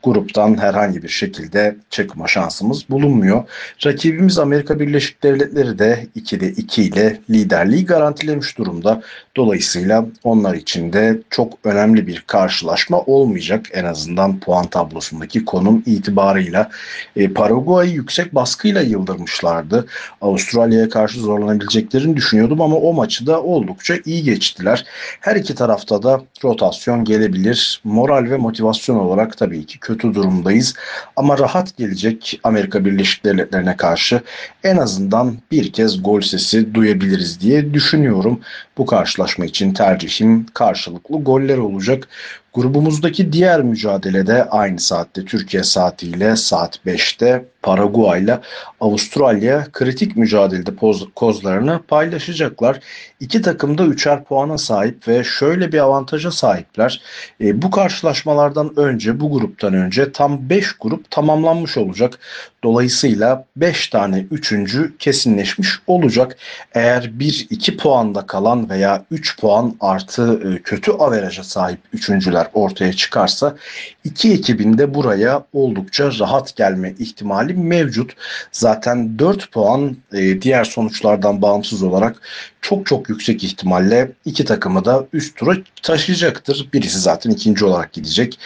gruptan herhangi bir şekilde çıkma şansımız bulunmuyor. Rakibimiz Amerika Birleşik Devletleri de 2'de 2 ile liderliği garantilemiş durumda. Dolayısıyla onlar için de çok önemli bir karşılaşma olmayacak en azından puan tablosundaki konum itibarıyla. Paraguay'ı yüksek baskıyla yıldırmışlardı. Avustralya'ya karşı zorlanabileceklerini düşünüyordum ama o maçı da oldukça iyi geçtiler. Her iki tarafta da rotasyon gelebilir. Moral ve motivasyon olarak tabii ki kötü durumdayız. Ama rahat gelecek Amerika Birleşik Devletleri'ne karşı en azından bir kez gol sesi duyabiliriz diye düşünüyorum. Bu karşılaşma için tercihim karşılıklı goller olacak. Grubumuzdaki diğer mücadelede aynı saatte Türkiye saatiyle saat 5'te Paraguay ile Avustralya kritik mücadelede kozlarını paylaşacaklar. İki takım da üçer puana sahip ve şöyle bir avantaja sahipler. Bu karşılaşmalardan önce, bu gruptan önce tam 5 grup tamamlanmış olacak. Dolayısıyla 5 tane üçüncü kesinleşmiş olacak. Eğer bir iki puanda kalan veya 3 puan artı kötü averaja sahip üçüncüler ortaya çıkarsa iki ekibin de buraya oldukça rahat gelme ihtimali mevcut. Zaten 4 puan diğer sonuçlardan bağımsız olarak çok çok yüksek ihtimalle iki takımı da üst tura taşıyacaktır. Birisi zaten ikinci olarak gidecek.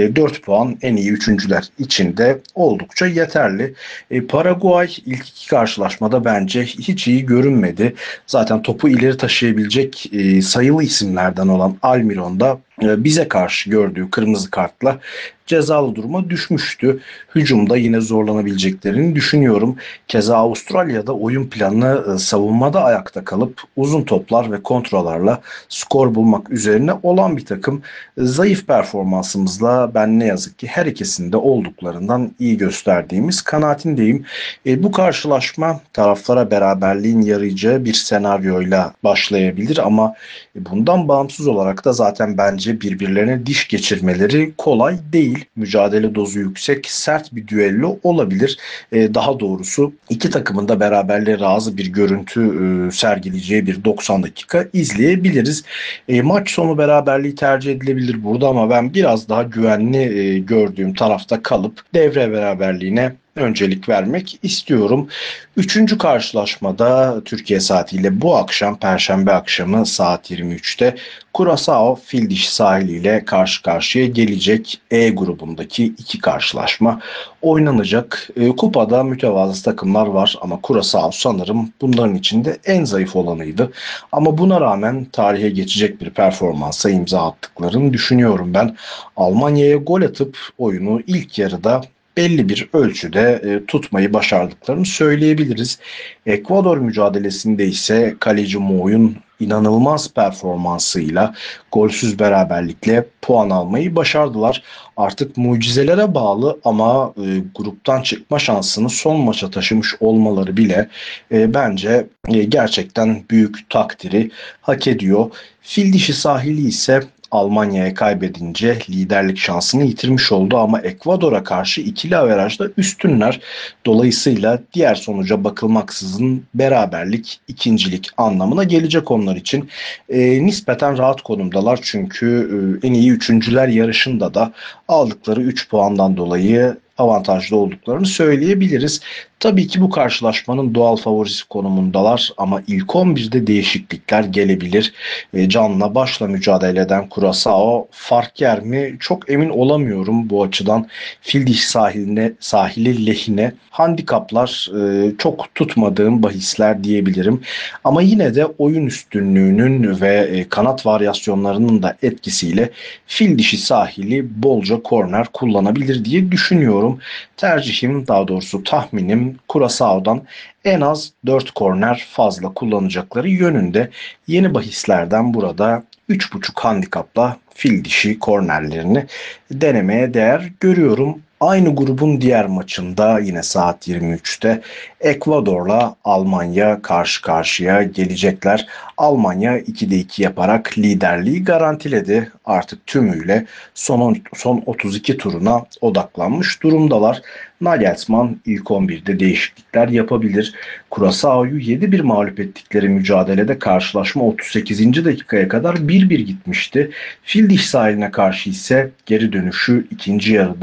4 puan en iyi üçüncüler için de oldukça yeterli. Paraguay ilk iki karşılaşmada bence hiç iyi görünmedi. Zaten topu ileri taşıyabilecek sayılı isimlerden olan Almiron da bize karşı gördüğü kırmızı kartla cezalı duruma düşmüştü. Hücumda yine zorlanabileceklerini düşünüyorum. Keza Avustralya'da oyun planı savunmada ayakta kalıp uzun toplar ve kontralarla skor bulmak üzerine olan bir takım. Zayıf performansımızla ben ne yazık ki her ikisinde olduklarından iyi gösterdiğimiz kanaatindeyim. Bu karşılaşma taraflara beraberliğin yarayacağı bir senaryoyla başlayabilir ama bundan bağımsız olarak da zaten bence birbirlerine diş geçirmeleri kolay değil. Mücadele dozu yüksek, sert bir düello olabilir. Daha doğrusu iki takımın da beraberliğe razı bir görüntü sergileyeceği bir 90 dakika izleyebiliriz. Maç sonu beraberliği tercih edilebilir burada ama ben biraz daha güvenli gördüğüm tarafta kalıp devre beraberliğine öncelik vermek istiyorum. Üçüncü karşılaşmada Türkiye saatiyle bu akşam Perşembe akşamı saat 23'te Curaçao fil dişi sahiliyle karşı karşıya gelecek. E grubundaki iki karşılaşma oynanacak. Kupada mütevazı takımlar var ama Curaçao sanırım bunların içinde en zayıf olanıydı. Ama buna rağmen tarihe geçecek bir performansa imza attıklarını düşünüyorum ben. Almanya'ya gol atıp oyunu ilk yarıda belli bir ölçüde tutmayı başardıklarını söyleyebiliriz. Ekvador mücadelesinde ise kaleci Mo'yun inanılmaz performansıyla golsüz beraberlikle puan almayı başardılar. Artık mucizelere bağlı ama gruptan çıkma şansını son maça taşımış olmaları bile bence gerçekten büyük takdiri hak ediyor. Fil dişi sahili ise Almanya'ya kaybedince liderlik şansını yitirmiş oldu ama Ekvador'a karşı ikili averajda üstünler. Dolayısıyla diğer sonuca bakılmaksızın beraberlik, ikincilik anlamına gelecek onlar için. Nispeten rahat konumdalar çünkü en iyi üçüncüler yarışında da aldıkları 3 puandan dolayı avantajlı olduklarını söyleyebiliriz. Tabii ki bu karşılaşmanın doğal favorisi konumundalar ama ilk 11'de değişiklikler gelebilir. Canla başla mücadele eden Curaçao fark yer mi? Çok emin olamıyorum bu açıdan. Fil dişi sahili lehine handikaplar çok tutmadığım bahisler diyebilirim. Ama yine de oyun üstünlüğünün ve kanat varyasyonlarının da etkisiyle fil dişi sahili bolca korner kullanabilir diye düşünüyorum. Tercihim daha doğrusu tahminim Curaçao'dan en az 4 korner fazla kullanacakları yönünde. Yeni bahislerden burada 3,5 handikapla fil dişi kornerlerini denemeye değer görüyorum. Aynı grubun diğer maçında yine saat 23'te Ekvador'la Almanya karşı karşıya gelecekler. Almanya 2'de 2 yaparak liderliği garantiledi. Artık tümüyle son 32 turuna odaklanmış durumdalar. Nagelsmann ilk 11'de değişiklikler yapabilir. Curaçao'yu 7-1 mağlup ettikleri mücadelede karşılaşma 38. dakikaya kadar 1-1 gitmişti. Fil diş sahiline karşı ise geri dönüşü ikinci yarıda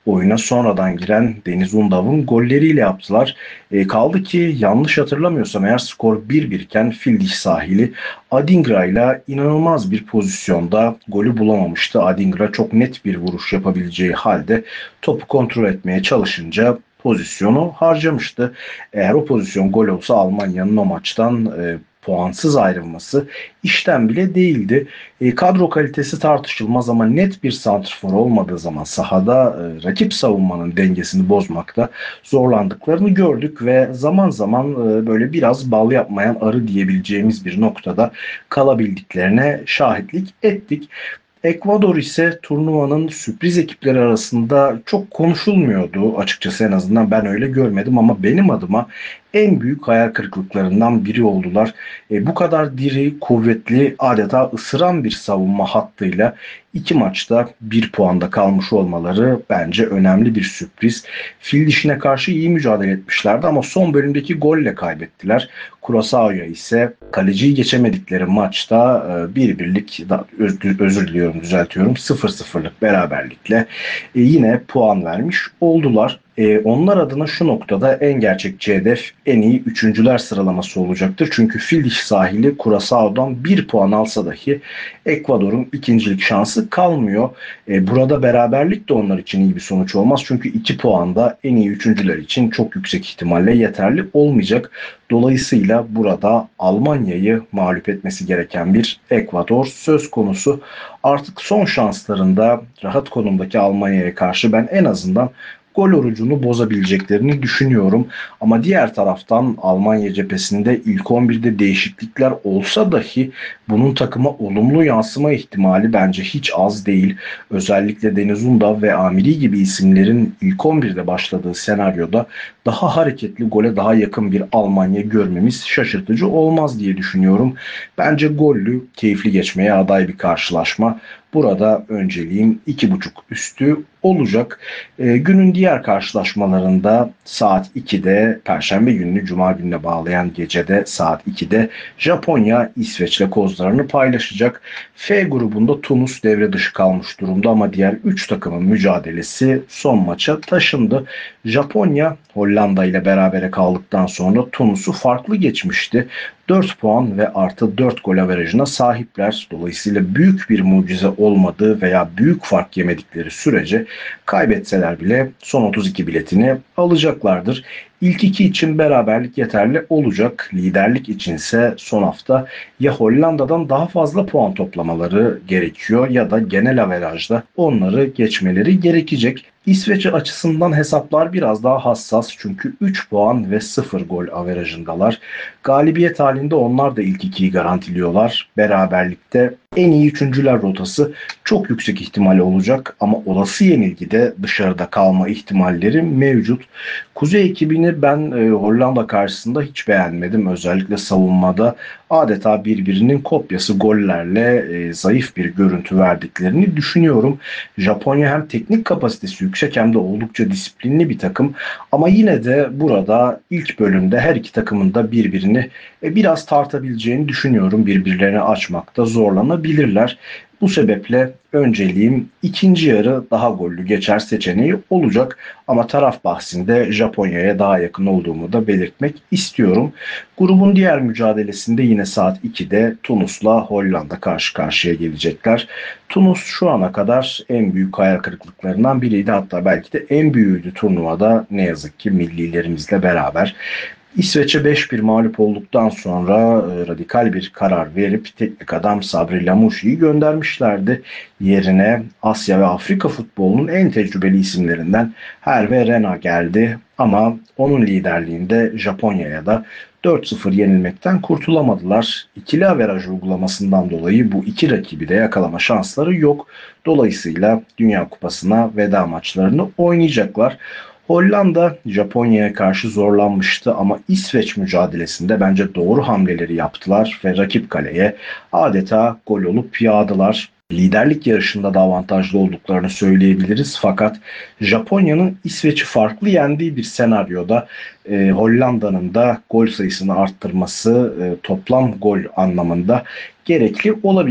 oyuna sonradan giren Deniz Undav'ın golleriyle yaptılar. Kaldı ki yanlış hatırlamıyorsam eğer skor 1-1 iken Fildiş sahili Adingra ile inanılmaz bir pozisyonda golü bulamamıştı. Adingra çok net bir vuruş yapabileceği halde topu kontrol etmeye çalışınca pozisyonu harcamıştı. Eğer o pozisyon gol olsa Almanya'nın o maçtan puansız ayrılması işten bile değildi. Kadro kalitesi tartışılmaz ama net bir santrfor olmadığı zaman sahada rakip savunmanın dengesini bozmakta zorlandıklarını gördük ve zaman zaman böyle biraz bal yapmayan arı diyebileceğimiz bir noktada kalabildiklerine şahitlik ettik. Ekvador ise turnuvanın sürpriz ekipleri arasında çok konuşulmuyordu açıkçası, en azından ben öyle görmedim ama benim adıma en büyük hayal kırıklıklarından biri oldular. Bu kadar diri, kuvvetli, adeta ısıran bir savunma hattıyla iki maçta bir puanda kalmış olmaları bence önemli bir sürpriz. Fil dişine karşı iyi mücadele etmişlerdi ama son bölümdeki golle kaybettiler. Curaçao'ya ise kaleciyi geçemedikleri maçta bir birlik, özür diliyorum, düzeltiyorum, 0-0'lık beraberlikle yine puan vermiş oldular. Onlar adına şu noktada en gerçekçi hedef en iyi üçüncüler sıralaması olacaktır. Çünkü Filiş sahili Curaçao'dan bir puan alsa dahi Ekvador'un ikincilik şansı kalmıyor. Burada beraberlik de onlar için iyi bir sonuç olmaz. Çünkü 2 puan da en iyi üçüncüler için çok yüksek ihtimalle yeterli olmayacak. Dolayısıyla burada Almanya'yı mağlup etmesi gereken bir Ekvador söz konusu. Artık son şanslarında rahat konumdaki Almanya'ya karşı ben en azından gol orucunu bozabileceklerini düşünüyorum. Ama diğer taraftan Almanya cephesinde ilk 11'de değişiklikler olsa dahi bunun takıma olumlu yansıma ihtimali bence hiç az değil. Özellikle Deniz Undav ve Amiri gibi isimlerin ilk 11'de başladığı senaryoda daha hareketli, gole daha yakın bir Almanya görmemiz şaşırtıcı olmaz diye düşünüyorum. Bence gollü, keyifli geçmeye aday bir karşılaşma. Burada önceliğim 2.5 üstü olacak. Günün diğer karşılaşmalarında saat 2'de, Perşembe gününü Cuma gününe bağlayan gecede saat 2'de Japonya İsveç'le kozlarını paylaşacak. F grubunda Tunus devre dışı kalmış durumda ama diğer 3 takımın mücadelesi son maça taşındı. Japonya Hollanda ile berabere kaldıktan sonra Tunus'u farklı geçmişti. 4 puan ve artı 4 gol averajına sahipler. Dolayısıyla büyük bir mucize olmadığı veya büyük fark yemedikleri sürece kaybetseler bile son 32 biletini alacaklardır. İlk iki için beraberlik yeterli olacak. Liderlik içinse son hafta ya Hollanda'dan daha fazla puan toplamaları gerekiyor ya da genel averajda onları geçmeleri gerekecek. İsveç açısından hesaplar biraz daha hassas çünkü 3 puan ve 0 gol averajındalar. Galibiyet halinde onlar da ilk ikiyi garantiliyorlar. Beraberlikte en iyi üçüncüler rotası çok yüksek ihtimalle olacak ama olası yenilgide dışarıda kalma ihtimalleri mevcut. Kuzey ekibini ben Hollanda karşısında hiç beğenmedim. Özellikle savunmada adeta birbirinin kopyası gollerle zayıf bir görüntü verdiklerini düşünüyorum. Japonya hem teknik kapasitesi yüksek hem de oldukça disiplinli bir takım. Ama yine de burada ilk bölümde her iki takımın da birbirini biraz tartabileceğini düşünüyorum. Birbirlerini açmakta zorlanabilirler. Bu sebeple önceliğim ikinci yarı daha gollü geçer seçeneği olacak. Ama taraf bahsinde Japonya'ya daha yakın olduğumu da belirtmek istiyorum. Grubun diğer mücadelesinde yine saat 2'de Tunus'la Hollanda karşı karşıya gelecekler. Tunus şu ana kadar en büyük hayal kırıklıklarından biriydi. Hatta belki de en büyüğüydü turnuvada, ne yazık ki millilerimizle beraber. İsveç'e 5-1 mağlup olduktan sonra radikal bir karar verip teknik adam Sabri Lamouchi'yi göndermişlerdi. Yerine Asya ve Afrika futbolunun en tecrübeli isimlerinden Hervé Renard geldi. Ama onun liderliğinde Japonya'ya da 4-0 yenilmekten kurtulamadılar. İkili averaj uygulamasından dolayı bu iki rakibi de yakalama şansları yok. Dolayısıyla Dünya Kupası'na veda maçlarını oynayacaklar. Hollanda Japonya'ya karşı zorlanmıştı ama İsveç mücadelesinde bence doğru hamleleri yaptılar ve rakip kaleye adeta gol olup yağdılar. Liderlik yarışında da avantajlı olduklarını söyleyebiliriz. Fakat Japonya'nın İsveç'i farklı yendiği bir senaryoda Hollanda'nın da gol sayısını arttırması toplam gol anlamında gerekli olabilir.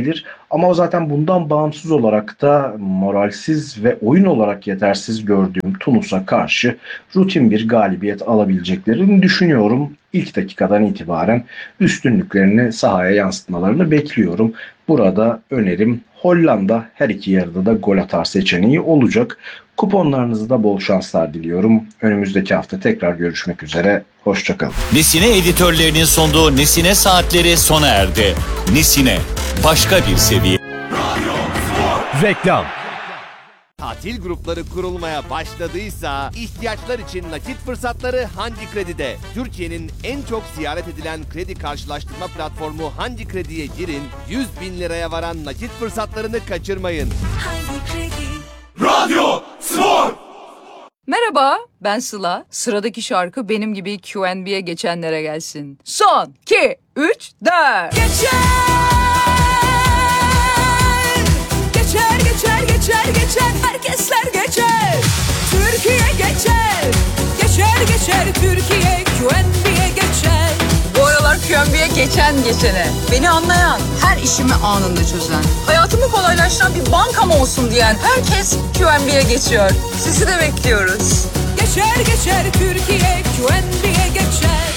Ama zaten bundan bağımsız olarak da moralsiz ve oyun olarak yetersiz gördüğüm Tunus'a karşı rutin bir galibiyet alabileceklerini düşünüyorum. İlk dakikadan itibaren üstünlüklerini sahaya yansıtmalarını bekliyorum. Burada önerim Hollanda, her iki yarıda da gol atar seçeneği olacak. Kuponlarınızda bol şanslar diliyorum. Önümüzdeki hafta tekrar görüşmek üzere. Hoşçakalın. Nesine editörlerinin sunduğu Nesine Saatleri sona erdi. Nesine, başka bir seviye. Reklam. Tatil grupları kurulmaya başladıysa ihtiyaçlar için nakit fırsatları Hangi Kredi'de. Türkiye'nin en çok ziyaret edilen kredi karşılaştırma platformu Hangi Kredi'ye girin, 100 bin liraya varan nakit fırsatlarını kaçırmayın. Hangi Kredi? Radyo Spor. Merhaba, ben Sıla. Sıradaki şarkı benim gibi Q&B'ye geçenlere gelsin. Son, 2, 3, 4. Geçer, herkesler geçer. Türkiye geçer, geçer Türkiye Q&B'ye geçer. Bu aralar Q&B'ye geçene, beni anlayan, her işimi anında çözen, hayatımı kolaylaştıran bir bankam olsun diyen herkes Q&B'ye geçiyor. Sizi de bekliyoruz. Geçer Türkiye Q&B'ye geçer.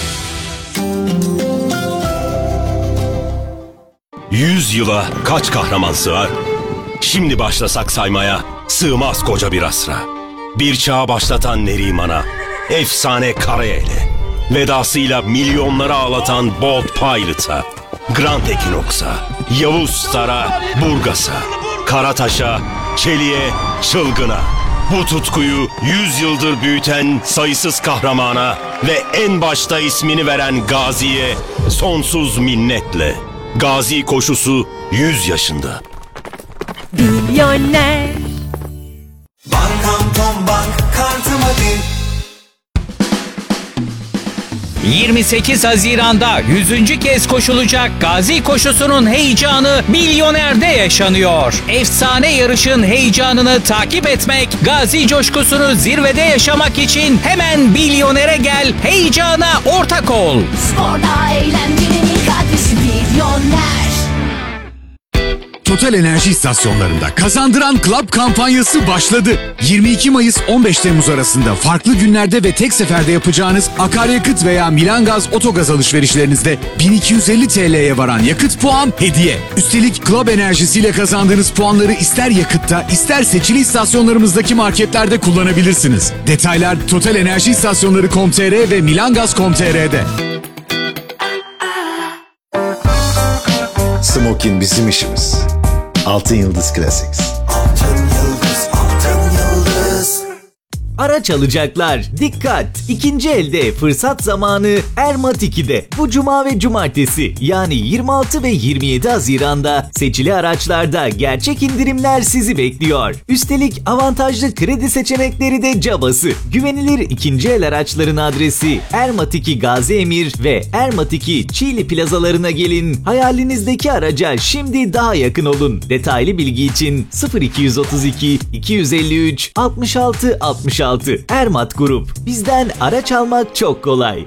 100 yıla kaç kahraman sığar? Şimdi başlasak saymaya sığmaz koca bir asra. Bir çağı başlatan Neriman'a, efsane Karayel'e, vedasıyla milyonları ağlatan Bolt Pilot'a, Grand Equinox'a, Yavuz Star'a, Burgas'a, Karataş'a, Çelik'e, Çılgın'a. Bu tutkuyu 100 yıldır büyüten sayısız kahramana ve en başta ismini veren Gazi'ye sonsuz minnetle. Gazi koşusu 100 yaşında. Milyoner. Bankam Tombank kartımı bil. 28 Haziran'da 100. kez koşulacak Gazi koşusunun heyecanı Milyoner'de yaşanıyor. Efsane yarışın heyecanını takip etmek, Gazi coşkusunu zirvede yaşamak için hemen Milyoner'e gel, heyecana ortak ol. Sporda eğlencenin adresi Milyoner. Total Enerji istasyonlarında Kazandıran Club kampanyası başladı. 22 Mayıs 15 Temmuz arasında farklı günlerde ve tek seferde yapacağınız akaryakıt veya Milangaz otogaz alışverişlerinizde 1250 TL'ye varan yakıt puan hediye. Üstelik Club enerjisiyle kazandığınız puanları ister yakıtta ister seçili istasyonlarımızdaki marketlerde kullanabilirsiniz. Detaylar Total Enerji istasyonları.com.tr ve milangaz.com.tr'de. Smokin bizim işimiz. Altın Yıldız Classics. Altın yıldız, altın yıldız. Araç alacaklar. Dikkat! İkinci elde fırsat zamanı Ermat 2'de. Bu cuma ve cumartesi yani 26 ve 27 Haziran'da seçili araçlarda gerçek indirimler sizi bekliyor. Üstelik avantajlı kredi seçenekleri de cabası. Güvenilir ikinci el araçların adresi Ermat 2 Gazi Emir ve Ermat 2 Çiğli plazalarına gelin. Hayalinizdeki araca şimdi daha yakın olun. Detaylı bilgi için 0232 253 66 66 Ermat Grup. Bizden araç almak çok kolay.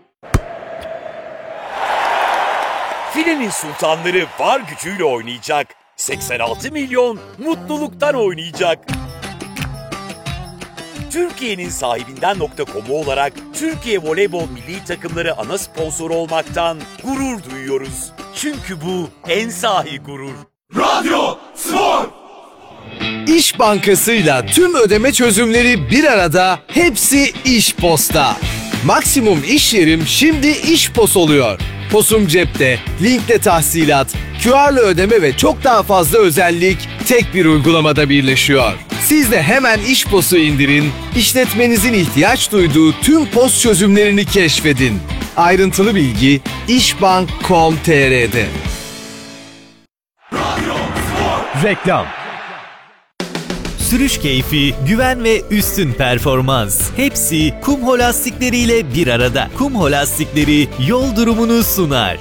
Filenin sultanları var gücüyle oynayacak. 86 milyon mutluluktan oynayacak. Türkiye'nin sahibinden.com'u olarak Türkiye Voleybol Milli Takımları ana sponsoru olmaktan gurur duyuyoruz. Çünkü bu en sahi gurur. Radyo Spor. İş Bankası'yla tüm ödeme çözümleri bir arada, hepsi İş Post'ta. Maksimum iş yerim şimdi İş Post oluyor. POS'um cepte, linkle tahsilat, QR'lı ödeme ve çok daha fazla özellik tek bir uygulamada birleşiyor. Siz de hemen İş Post'u indirin, işletmenizin ihtiyaç duyduğu tüm post çözümlerini keşfedin. Ayrıntılı bilgi işbank.com.tr'de. Reklam. Sürüş keyfi, güven ve üstün performans. Hepsi Kumho lastikleriyle bir arada. Kumho lastikleri yol durumunu sunar.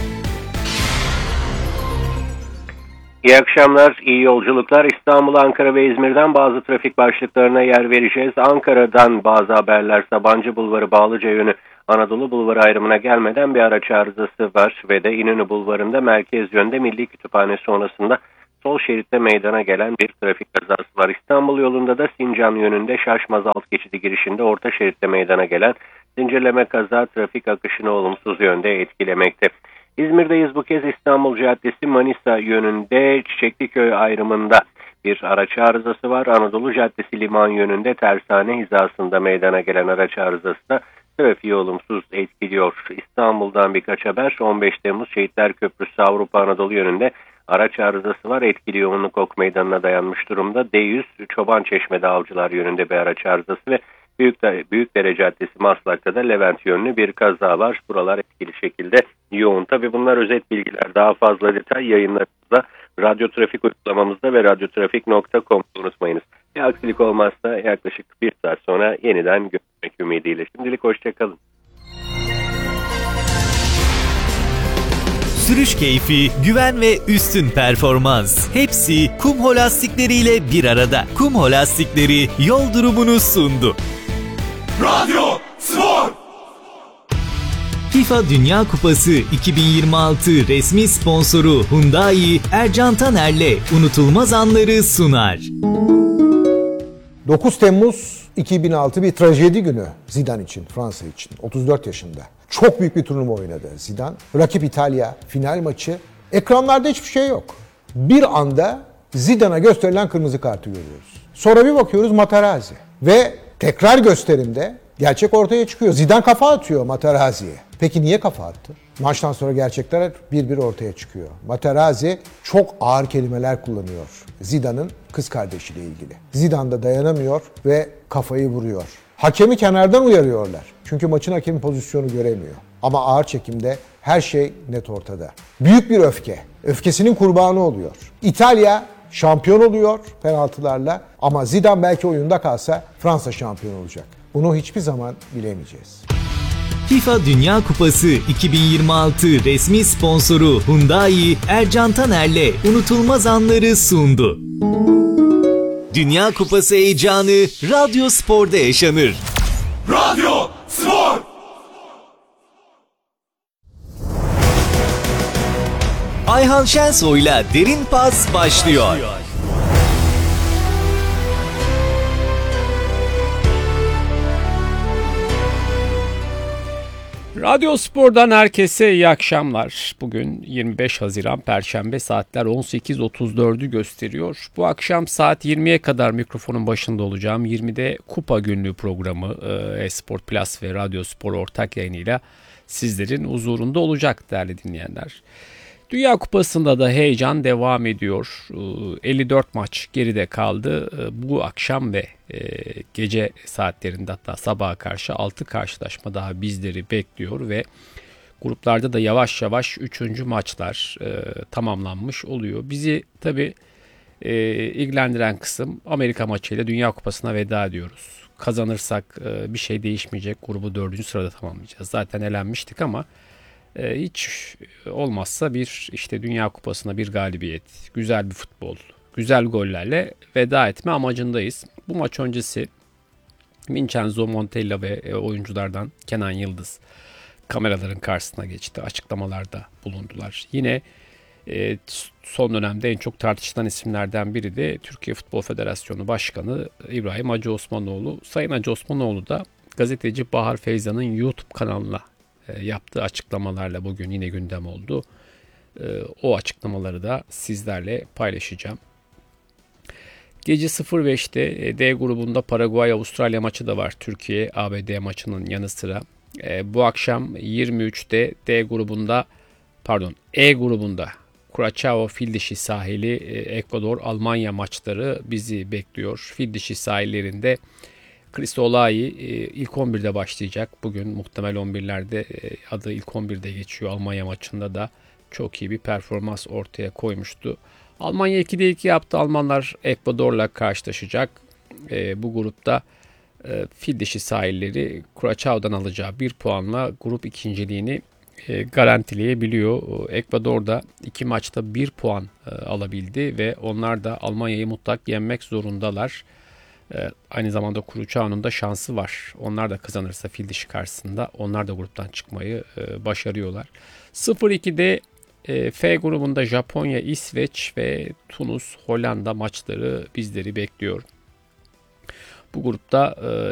İyi akşamlar, iyi yolculuklar. İstanbul, Ankara ve İzmir'den bazı trafik başlıklarına yer vereceğiz. Ankara'dan bazı haberler. Sabancı Bulvarı Bağlıca yönü Anadolu Bulvarı ayrımına gelmeden bir araç arızası var ve de İnönü Bulvarı'nda merkez yönde Milli Kütüphane sonrasında sol şeritte meydana gelen bir trafik kazası var. İstanbul yolunda da Sincan yönünde Şaşmaz alt geçidi girişinde orta şeritte meydana gelen zincirleme kaza trafik akışını olumsuz yönde etkilemekte. İzmir'deyiz bu kez. İstanbul Caddesi Manisa yönünde Çiçekliköy ayrımında bir araç arızası var. Anadolu Caddesi Liman yönünde Tersane hizasında meydana gelen araç arızası da trafiği olumsuz etkiliyor. İstanbul'dan birkaç haber. 15 Temmuz Şehitler Köprüsü Avrupa Anadolu yönünde araç arızası var. Etkili yoğunluk Ok Meydanı'na dayanmış durumda. D100 Çobançeşme'de Avcılar yönünde bir araç arızası ve Büyükdere Caddesi Maslak'ta da Levent yönlü bir kaza var. Buralar etkili şekilde yoğun. Tabii bunlar özet bilgiler. Daha fazla detay yayınlarımızda, Radyo Trafik uygulamamızda ve radyotrafik.com'da unutmayınız. Bir aksilik olmazsa yaklaşık bir saat sonra yeniden görüşmek ümidiyle. Şimdilik hoşçakalın. Sürüş keyfi, güven ve üstün performans. Hepsi Kumho lastikleriyle bir arada. Kumho lastikleri yol durumunu sundu. Radyo Spor. FIFA Dünya Kupası 2026 resmi sponsoru Hyundai, Ercan Taner'le unutulmaz anları sunar. 9 Temmuz 2006 bir trajedi günü Zidane için, Fransa için. 34 yaşında. Çok büyük bir turnuva oynadı Zidane. Rakip İtalya, final maçı. Ekranlarda hiçbir şey yok. Bir anda Zidane'a gösterilen kırmızı kartı görüyoruz. Sonra bir bakıyoruz Materazzi. Ve tekrar gösterimde gerçek ortaya çıkıyor. Zidane kafa atıyor Materazzi'ye. Peki niye kafa attı? Maçtan sonra gerçekler bir ortaya çıkıyor. Materazzi çok ağır kelimeler kullanıyor Zidane'ın kız kardeşiyle ilgili. Zidane da dayanamıyor ve kafayı vuruyor. Hakemi kenardan uyarıyorlar. Çünkü maçın hakemi pozisyonu göremiyor. Ama ağır çekimde her şey net ortada. Büyük bir öfke. Öfkesinin kurbanı oluyor. İtalya şampiyon oluyor penaltılarla ama Zidane belki oyunda kalsa Fransa şampiyon olacak. Bunu hiçbir zaman bilemeyeceğiz. FIFA Dünya Kupası 2026 resmi sponsoru Hyundai, Ercan Taner'le unutulmaz anları sundu. Dünya Kupası heyecanı Radyo Spor'da yaşanır. Radyo Spor. Ayhan Şensoy'la Derin Pas başlıyor. Radyo Spor'dan herkese iyi akşamlar. Bugün 25 Haziran Perşembe, saatler 18.34'ü gösteriyor. Bu akşam saat 20'ye kadar mikrofonun başında olacağım. 20'de Kupa Günlüğü programı Esport Plus ve Radyo Spor ortak yayınıyla sizlerin huzurunda olacak değerli dinleyenler. Dünya Kupası'nda da heyecan devam ediyor. 54 maç geride kaldı. Bu akşam ve gece saatlerinde, hatta sabaha karşı 6 karşılaşma daha bizleri bekliyor ve gruplarda da yavaş yavaş 3. maçlar tamamlanmış oluyor. Bizi tabii ilgilendiren kısım Amerika maçıyla Dünya Kupası'na veda ediyoruz. Kazanırsak bir şey değişmeyecek. Grubu 4. sırada tamamlayacağız. Zaten elenmiştik ama hiç olmazsa bir Dünya Kupası'na bir galibiyet, güzel bir futbol, güzel gollerle veda etme amacındayız. Bu maç öncesi Vincenzo Montella ve oyunculardan Kenan Yıldız kameraların karşısına geçti. Açıklamalarda bulundular. Yine son dönemde en çok tartışılan isimlerden biri de Türkiye Futbol Federasyonu Başkanı İbrahim Hacı Osmanoğlu. Sayın Hacı Osmanoğlu da gazeteci Bahar Feyza'nın YouTube kanalına yaptığı açıklamalarla bugün yine gündem oldu. O açıklamaları da sizlerle paylaşacağım. Gece 05'te D grubunda Paraguay-Avustralya maçı da var. Türkiye-ABD maçının yanı sıra. Bu akşam 23'te E grubunda Curaçao Fildişi sahili Ekvador-Almanya maçları bizi bekliyor. Fildişi sahillerinde Kristolai ilk 11'de başlayacak. Bugün muhtemel 11'lerde adı ilk 11'de geçiyor. Almanya maçında da çok iyi bir performans ortaya koymuştu. Almanya 2'de 2 yaptı. Almanlar Ekvador'la karşılaşacak. Bu grupta Fildişi sahilleri Curaçao'dan alacağı 1 puanla grup ikinciliğini garantileyebiliyor. Ekvador'da 2 maçta 1 puan alabildi ve onlar da Almanya'yı mutlak yenmek zorundalar. Aynı zamanda Curaçao'nun da şansı var. Onlar da kazanırsa Fildişi karşısında onlar da gruptan çıkmayı başarıyorlar. 0-2'de F grubunda Japonya, İsveç ve Tunus, Hollanda maçları bizleri bekliyor. Bu grupta